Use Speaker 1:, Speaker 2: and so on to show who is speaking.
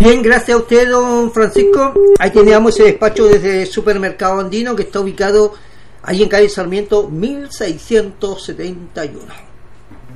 Speaker 1: Bien, gracias a usted, don Francisco. Ahí teníamos ese despacho desde Supermercado Andino, que está ubicado ahí en calle Sarmiento 1671.